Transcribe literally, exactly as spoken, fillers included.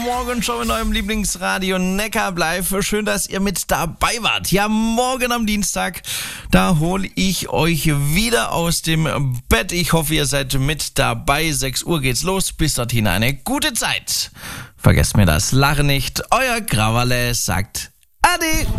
Morgenshow in eurem Lieblingsradio Neckarbleif. Schön, dass ihr mit dabei wart. Ja, morgen am Dienstag, da hole ich euch wieder aus dem Bett. Ich hoffe, ihr seid mit dabei. sechs Uhr geht's los. Bis dorthin eine gute Zeit. Vergesst mir das Lachen nicht. Euer Krawalle sagt Ade.